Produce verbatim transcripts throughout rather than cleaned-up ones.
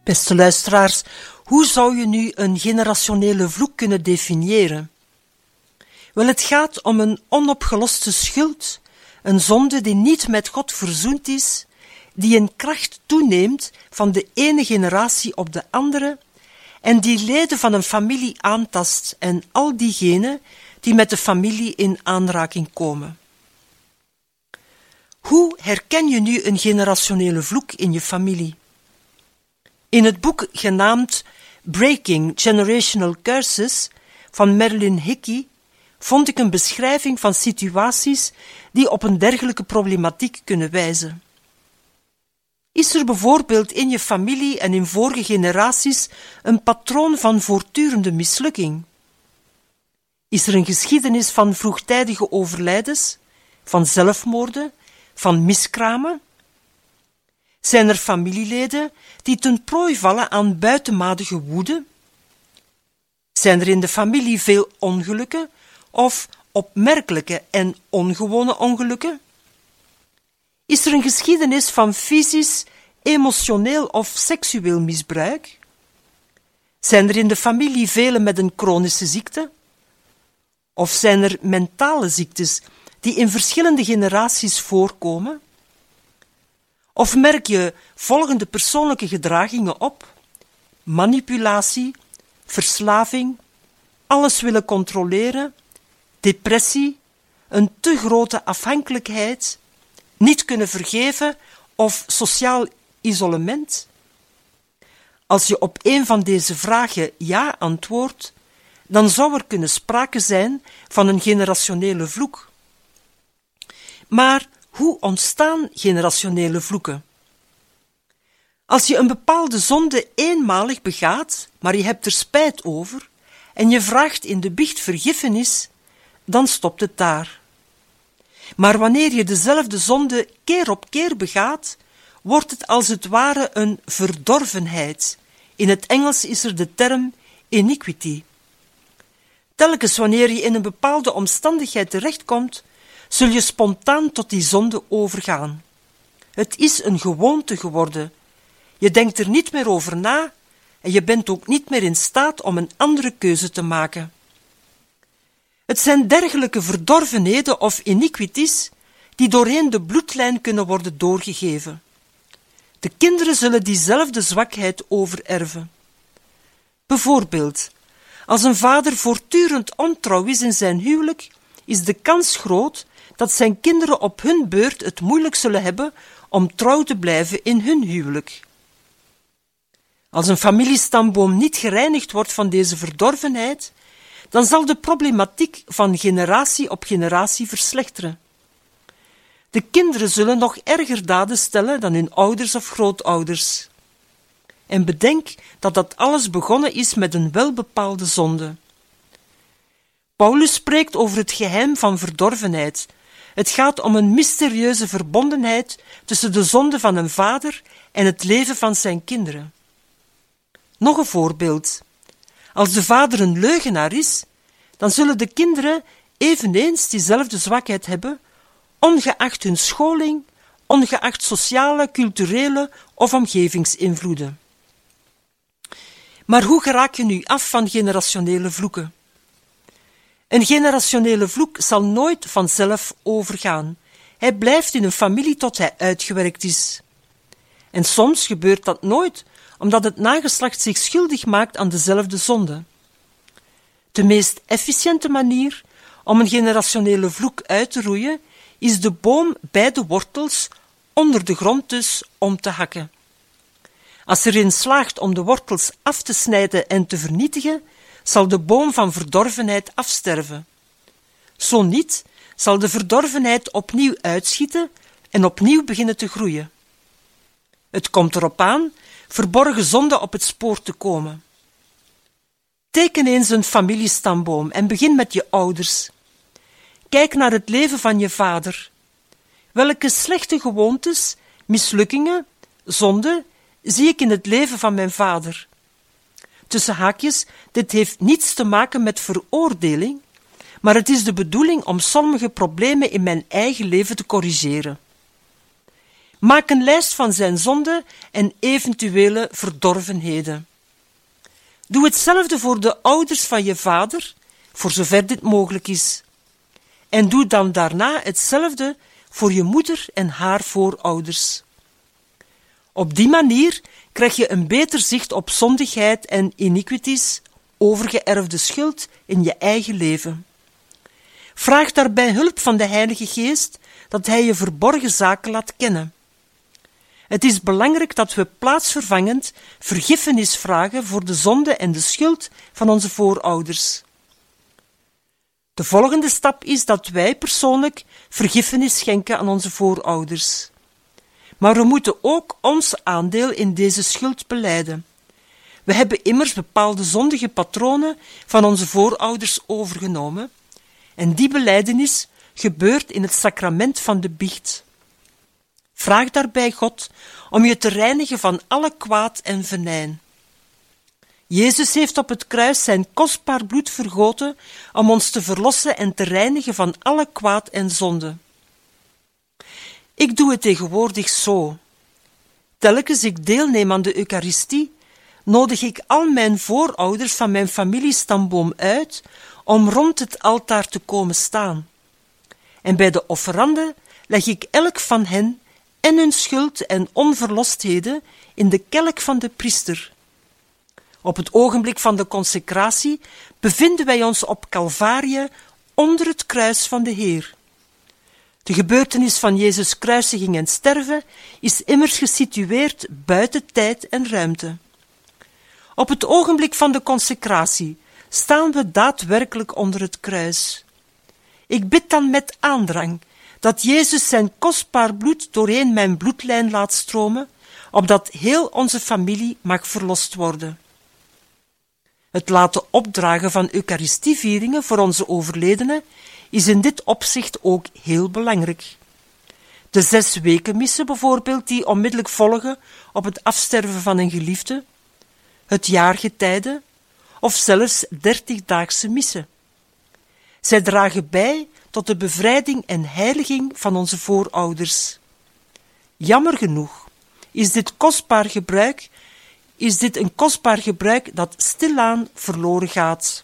Beste luisteraars, hoe zou je nu een generationele vloek kunnen definiëren? Wel, het gaat om een onopgeloste schuld, een zonde die niet met God verzoend is, die in kracht toeneemt van de ene generatie op de andere en die leden van een familie aantast en al diegenen die met de familie in aanraking komen. Hoe herken je nu een generationele vloek in je familie? In het boek genaamd Breaking Generational Curses van Marilyn Hickey vond ik een beschrijving van situaties die op een dergelijke problematiek kunnen wijzen. Is er bijvoorbeeld in je familie en in vorige generaties een patroon van voortdurende mislukking? Is er een geschiedenis van vroegtijdige overlijdens, van zelfmoorden, van miskramen? Zijn er familieleden die ten prooi vallen aan buitenmatige woede? Zijn er in de familie veel ongelukken of opmerkelijke en ongewone ongelukken? Is er een geschiedenis van fysisch, emotioneel of seksueel misbruik? Zijn er in de familie velen met een chronische ziekte? Of zijn er mentale ziektes die in verschillende generaties voorkomen? Of merk je volgende persoonlijke gedragingen op: manipulatie, verslaving, alles willen controleren, depressie, een te grote afhankelijkheid, niet kunnen vergeven of sociaal isolement? Als je op een van deze vragen ja antwoordt, dan zou er kunnen sprake zijn van een generationele vloek. Maar hoe ontstaan generationele vloeken? Als je een bepaalde zonde eenmalig begaat, maar je hebt er spijt over en je vraagt in de biecht vergiffenis, dan stopt het daar. Maar wanneer je dezelfde zonde keer op keer begaat, wordt het als het ware een verdorvenheid. In het Engels is er de term iniquity. Telkens wanneer je in een bepaalde omstandigheid terechtkomt, zul je spontaan tot die zonde overgaan. Het is een gewoonte geworden. Je denkt er niet meer over na en je bent ook niet meer in staat om een andere keuze te maken. Het zijn dergelijke verdorvenheden of iniquities die doorheen de bloedlijn kunnen worden doorgegeven. De kinderen zullen diezelfde zwakheid overerven. Bijvoorbeeld, als een vader voortdurend ontrouw is in zijn huwelijk, is de kans groot dat zijn kinderen op hun beurt het moeilijk zullen hebben om trouw te blijven in hun huwelijk. Als een familiestamboom niet gereinigd wordt van deze verdorvenheid, dan zal de problematiek van generatie op generatie verslechteren. De kinderen zullen nog erger daden stellen dan hun ouders of grootouders. En bedenk dat dat alles begonnen is met een welbepaalde zonde. Paulus spreekt over het geheim van verdorvenheid. Het gaat om een mysterieuze verbondenheid tussen de zonde van een vader en het leven van zijn kinderen. Nog een voorbeeld. Als de vader een leugenaar is, dan zullen de kinderen eveneens diezelfde zwakheid hebben, ongeacht hun scholing, ongeacht sociale, culturele of omgevingsinvloeden. Maar hoe geraak je nu af van generationele vloeken? Een generationele vloek zal nooit vanzelf overgaan. Hij blijft in een familie tot hij uitgewerkt is. En soms gebeurt dat nooit, omdat het nageslacht zich schuldig maakt aan dezelfde zonde. De meest efficiënte manier om een generationele vloek uit te roeien, is de boom bij de wortels, onder de grond dus, om te hakken. Als er erin slaagt om de wortels af te snijden en te vernietigen, zal de boom van verdorvenheid afsterven. Zo niet, zal de verdorvenheid opnieuw uitschieten en opnieuw beginnen te groeien. Het komt erop aan verborgen zonde op het spoor te komen. Teken eens een familiestamboom en begin met je ouders. Kijk naar het leven van je vader. Welke slechte gewoontes, mislukkingen, zonden zie ik in het leven van mijn vader? Tussen haakjes, dit heeft niets te maken met veroordeling, maar het is de bedoeling om sommige problemen in mijn eigen leven te corrigeren. Maak een lijst van zijn zonden en eventuele verdorvenheden. Doe hetzelfde voor de ouders van je vader, voor zover dit mogelijk is. En doe dan daarna hetzelfde voor je moeder en haar voorouders. Op die manier krijg je een beter zicht op zondigheid en iniquities, overgeërfde schuld in je eigen leven. Vraag daarbij hulp van de Heilige Geest, dat Hij je verborgen zaken laat kennen. Het is belangrijk dat we plaatsvervangend vergiffenis vragen voor de zonde en de schuld van onze voorouders. De volgende stap is dat wij persoonlijk vergiffenis schenken aan onze voorouders. Maar we moeten ook ons aandeel in deze schuld belijden. We hebben immers bepaalde zondige patronen van onze voorouders overgenomen, en die belijdenis gebeurt in het sacrament van de biecht. Vraag daarbij God om je te reinigen van alle kwaad en venijn. Jezus heeft op het kruis zijn kostbaar bloed vergoten om ons te verlossen en te reinigen van alle kwaad en zonde. Ik doe het tegenwoordig zo. Telkens ik deelneem aan de Eucharistie, nodig ik al mijn voorouders van mijn familiestamboom uit om rond het altaar te komen staan. En bij de offerande leg ik elk van hen en hun schuld en onverlostheden in de kelk van de priester. Op het ogenblik van de consecratie bevinden wij ons op Calvarie onder het kruis van de Heer. De gebeurtenis van Jezus' kruisiging en sterven is immers gesitueerd buiten tijd en ruimte. Op het ogenblik van de consecratie staan we daadwerkelijk onder het kruis. Ik bid dan met aandrang dat Jezus zijn kostbaar bloed doorheen mijn bloedlijn laat stromen, opdat heel onze familie mag verlost worden. Het laten opdragen van Eucharistievieringen voor onze overledenen is in dit opzicht ook heel belangrijk. De zes wekenmissen bijvoorbeeld, die onmiddellijk volgen op het afsterven van een geliefde, het jaargetijde of zelfs dertigdaagse missen. Zij dragen bij tot de bevrijding en heiliging van onze voorouders. Jammer genoeg is dit kostbaar gebruik, is dit een kostbaar gebruik dat stilaan verloren gaat.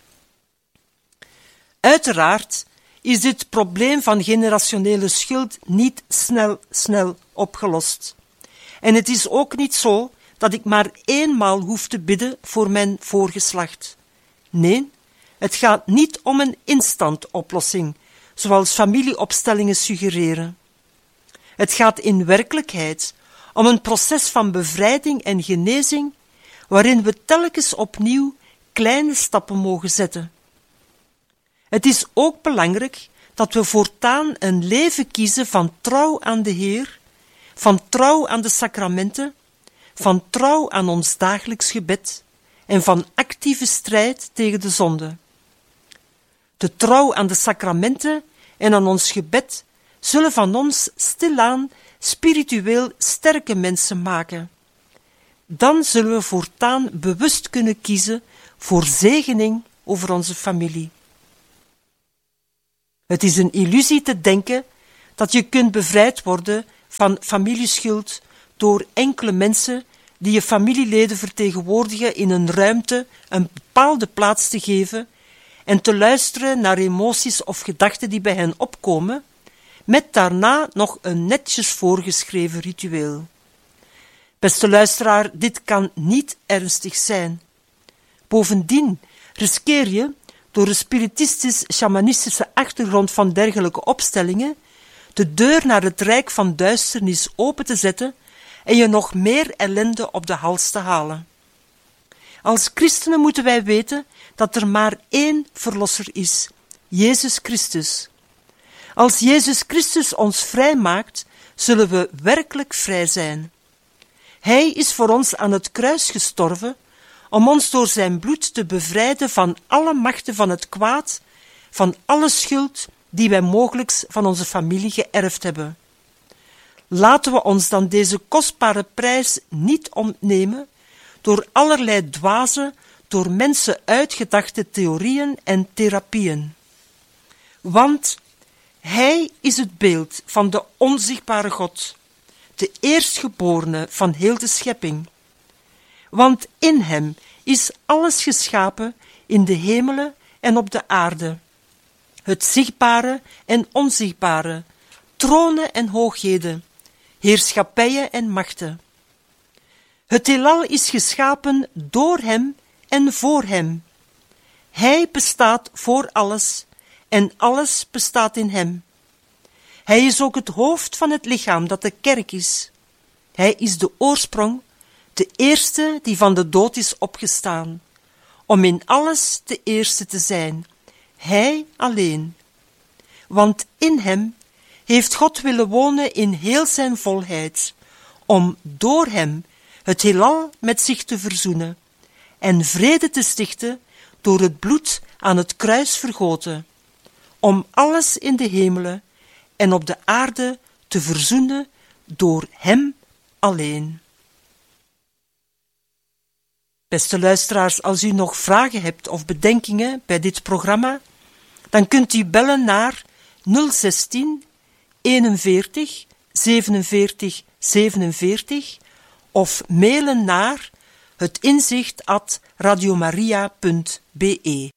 Uiteraard is dit probleem van generationele schuld niet snel, snel opgelost. En het is ook niet zo dat ik maar eenmaal hoef te bidden voor mijn voorgeslacht. Nee, het gaat niet om een instant oplossing, zoals familieopstellingen suggereren. Het gaat in werkelijkheid om een proces van bevrijding en genezing, waarin we telkens opnieuw kleine stappen mogen zetten. Het is ook belangrijk dat we voortaan een leven kiezen van trouw aan de Heer, van trouw aan de sacramenten, van trouw aan ons dagelijks gebed en van actieve strijd tegen de zonde. De trouw aan de sacramenten en aan ons gebed zullen van ons stilaan spiritueel sterke mensen maken. Dan zullen we voortaan bewust kunnen kiezen voor zegening over onze familie. Het is een illusie te denken dat je kunt bevrijd worden van familieschuld door enkele mensen die je familieleden vertegenwoordigen in een ruimte een bepaalde plaats te geven en te luisteren naar emoties of gedachten die bij hen opkomen, met daarna nog een netjes voorgeschreven ritueel. Beste luisteraar, dit kan niet ernstig zijn. Bovendien riskeer je, door de spiritistisch-shamanistische achtergrond van dergelijke opstellingen, de deur naar het rijk van duisternis open te zetten en je nog meer ellende op de hals te halen. Als christenen moeten wij weten dat er maar één verlosser is, Jezus Christus. Als Jezus Christus ons vrijmaakt, zullen we werkelijk vrij zijn. Hij is voor ons aan het kruis gestorven, om ons door zijn bloed te bevrijden van alle machten van het kwaad, van alle schuld die wij mogelijk van onze familie geërfd hebben. Laten we ons dan deze kostbare prijs niet ontnemen door allerlei dwaze, door mensen uitgedachte theorieën en therapieën. Want Hij is het beeld van de onzichtbare God, de eerstgeborene van heel de schepping. Want in hem is alles geschapen in de hemelen en op de aarde, het zichtbare en onzichtbare, tronen en hoogheden, heerschappijen en machten. Het heelal is geschapen door hem en voor hem. Hij bestaat voor alles en alles bestaat in hem. Hij is ook het hoofd van het lichaam dat de kerk is. Hij is de oorsprong, de eerste die van de dood is opgestaan, om in alles de eerste te zijn, hij alleen. Want in hem heeft God willen wonen in heel zijn volheid, om door hem het heelal met zich te verzoenen en vrede te stichten door het bloed aan het kruis vergoten, om alles in de hemelen en op de aarde te verzoenen door hem alleen. Beste luisteraars, als u nog vragen hebt of bedenkingen bij dit programma, dan kunt u bellen naar nul zestien eenenveertig zevenenveertig zevenenveertig of mailen naar het inzicht at radiomaria punt be.